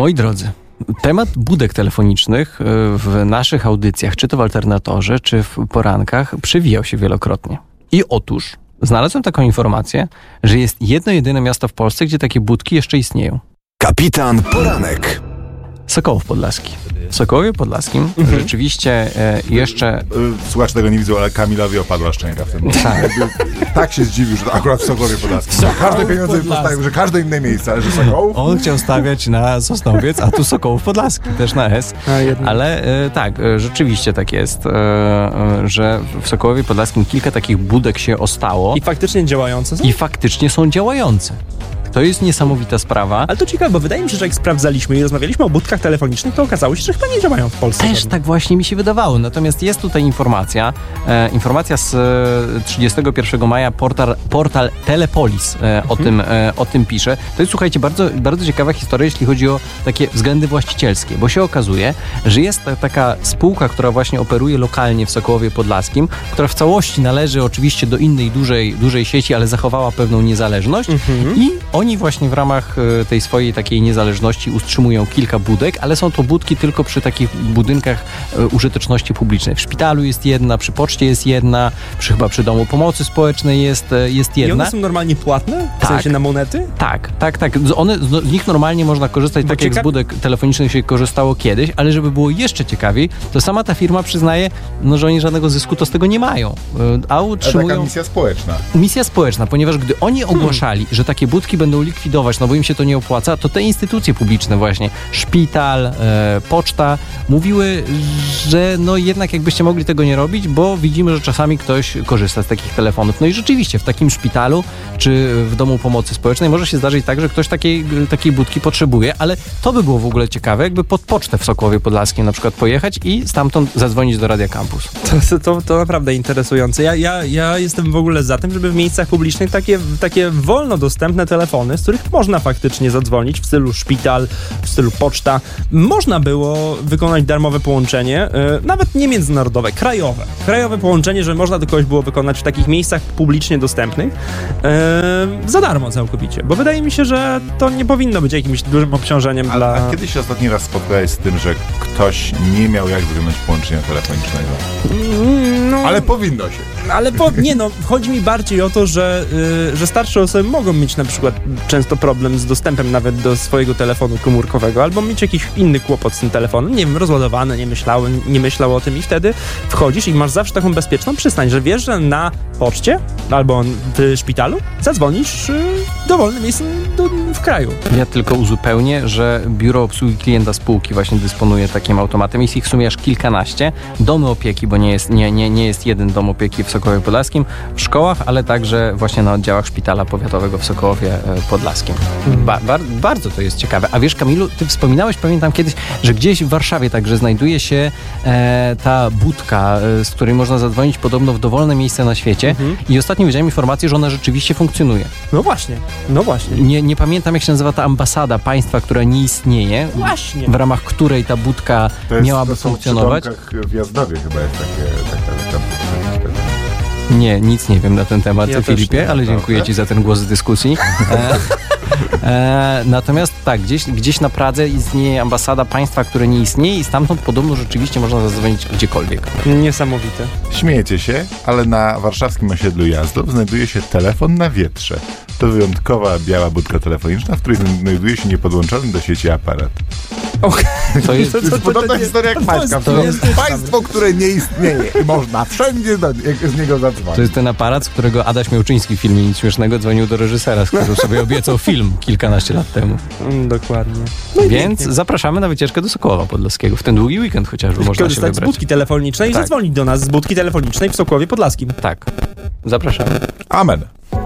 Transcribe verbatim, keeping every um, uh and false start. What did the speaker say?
Moi drodzy, temat budek telefonicznych w naszych audycjach, czy to w Alternatorze, czy w porankach, przewijał się wielokrotnie. I otóż znalazłem taką informację, że jest jedno jedyne miasto w Polsce, gdzie takie budki jeszcze istnieją. Kapitan Poranek. Sokołów Podlaski. W Sokołowie Podlaskim mhm. rzeczywiście e, jeszcze... Słuchacze tego nie widzą, ale Kamilowi opadła szczęka wtedy. Tak. Tak się zdziwił, że akurat w Sokołowie Podlaskim. Każde pieniądze postawił, że każde inne miejsce, ale że Sokołów... On chciał stawiać na Sosnowiec, a tu Sokołów Podlaski, też na S. Ale e, tak, e, rzeczywiście tak jest, e, e, że w Sokołowie Podlaskim kilka takich budek się ostało. I faktycznie działające są? I faktycznie są działające. To jest niesamowita sprawa. Ale to ciekawe, bo wydaje mi się, że jak sprawdzaliśmy i rozmawialiśmy o budkach telefonicznych, to okazało się, że chyba nie działają w Polsce. Też żadne. tak właśnie mi się wydawało. Natomiast jest tutaj informacja, e, informacja z trzydziestego pierwszego maja, portal, portal Telepolis e, o, hmm. tym, e, o tym pisze. To jest, słuchajcie, bardzo, bardzo ciekawa historia, jeśli chodzi o takie względy właścicielskie, bo się okazuje, że jest ta, taka spółka, która właśnie operuje lokalnie w Sokołowie Podlaskim, która w całości należy oczywiście do innej dużej, dużej sieci, ale zachowała pewną niezależność hmm. i oni Oni właśnie w ramach tej swojej takiej niezależności utrzymują kilka budek, ale są to budki tylko przy takich budynkach użyteczności publicznej. W szpitalu jest jedna, przy poczcie jest jedna, przy, chyba przy Domu Pomocy Społecznej jest, jest jedna. I one są normalnie płatne? W tak. sensie na monety? Tak, tak, tak. One, z nich normalnie można korzystać, Bo tak cieka... jak z budek telefonicznych się korzystało kiedyś, ale żeby było jeszcze ciekawiej, to sama ta firma przyznaje, no, że oni żadnego zysku to z tego nie mają. A utrzymują... A taka misja społeczna. Misja społeczna, ponieważ gdy oni ogłaszali, hmm. że takie budki będą likwidować, no bo im się to nie opłaca, to te instytucje publiczne właśnie, szpital, e, poczta, mówiły, że no jednak jakbyście mogli tego nie robić, bo widzimy, że czasami ktoś korzysta z takich telefonów. No i rzeczywiście w takim szpitalu czy w domu pomocy społecznej może się zdarzyć tak, że ktoś takiej, takiej budki potrzebuje, ale to by było w ogóle ciekawe, jakby pod pocztę w Sokołowie Podlaskim na przykład pojechać i stamtąd zadzwonić do Radia Campus. To, to, to naprawdę interesujące. Ja, ja, ja jestem w ogóle za tym, żeby w miejscach publicznych takie, takie wolno dostępne telefony, z których można faktycznie zadzwonić w stylu szpital, w stylu poczta. Można było wykonać darmowe połączenie, yy, nawet nie międzynarodowe, krajowe. Krajowe połączenie, że można to kogoś było wykonać w takich miejscach publicznie dostępnych yy, za darmo całkowicie. Bo wydaje mi się, że to nie powinno być jakimś dużym obciążeniem a, dla... A kiedy się ostatni raz spotkałeś z tym, że ktoś nie miał jak wykonać połączenia telefonicznego? Mm, no, ale powinno się. Ale po, nie no, chodzi mi bardziej o to, że, yy, że starsze osoby mogą mieć na przykład często problem z dostępem nawet do swojego telefonu komórkowego, albo mieć jakiś inny kłopot z tym telefonem, nie wiem, rozładowany, nie myślał, nie myślał o tym i wtedy wchodzisz i masz zawsze taką bezpieczną przystań, że wiesz, że na poczcie albo w szpitalu zadzwonisz yy, w dowolnym miejscu do, w kraju. Ja tylko uzupełnię, że biuro obsługi klienta spółki właśnie dysponuje takim automatem. Jest ich w sumie aż kilkanaście. Domy opieki, bo nie jest, nie, nie, nie jest jeden dom opieki w Sokołowie Podlaskim, w szkołach, ale także właśnie na oddziałach szpitala powiatowego w Sokołowie Podlaskim. Ba, bar, bardzo to jest ciekawe. A wiesz, Kamilu, ty wspominałeś, pamiętam kiedyś, że gdzieś w Warszawie także znajduje się e, ta budka, e, z której można zadzwonić podobno w dowolne miejsce na świecie mhm. i ostatnio wiedziałem informację, że ona rzeczywiście funkcjonuje. No właśnie, no właśnie. Nie, nie pamiętam, jak się nazywa ta ambasada państwa, która nie istnieje, właśnie. w ramach której ta budka to jest, miałaby to są funkcjonować. W Jazdowie chyba jest takie, taka tam. Nie, nic nie wiem na ten temat, ja Filipie, ale dziękuję Ci za ten głos dyskusji. E, e, natomiast tak, gdzieś, gdzieś na Pradze istnieje ambasada państwa, które nie istnieje i stamtąd podobno rzeczywiście można zadzwonić gdziekolwiek. Niesamowite. Śmiejecie się, ale na warszawskim osiedlu Jazdów znajduje się telefon na wietrze. To wyjątkowa biała budka telefoniczna, w której znajduje się niepodłączony do sieci aparat. Okay. To jest, to jest to, to, podobna to, historia jak Maćka. To jest państwo, które nie istnieje i można wszędzie do, z niego zadzwonić. To jest ten aparat, z którego Adaś Miałczyński w filmie Nic Śmiesznego dzwonił do reżysera, z którego sobie obiecał film kilkanaście lat temu. Mm, dokładnie. No Więc pięknie. Zapraszamy na wycieczkę do Sokołowa Podlaskiego. W ten długi weekend chociażby Wiesz, można się wybrać. z budki telefonicznej tak. i zadzwonić do nas z budki telefonicznej w Sokołowie Podlaskim. Tak. Zapraszamy. Amen.